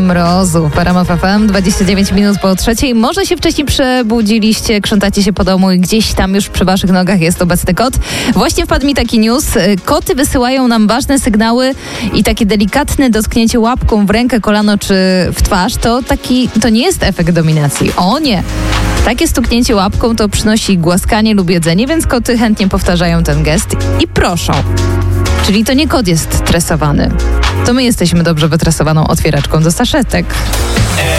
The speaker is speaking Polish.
mrozu. RMF FM, 29 minut po 3:00. Może się wcześniej przebudziliście, krzątacie się po domu i gdzieś tam już przy waszych nogach jest obecny kot. Właśnie wpadł mi taki news. Koty wysyłają nam ważne sygnały i takie delikatne dotknięcie łapką w rękę, kolano czy w twarz to nie jest efekt dominacji. O nie! Takie stuknięcie łapką to przynosi głaskanie lub jedzenie, więc koty chętnie powtarzają ten gest i proszą. Czyli to nie kot jest tresowany. To my jesteśmy dobrze wytresowaną otwieraczką do saszetek.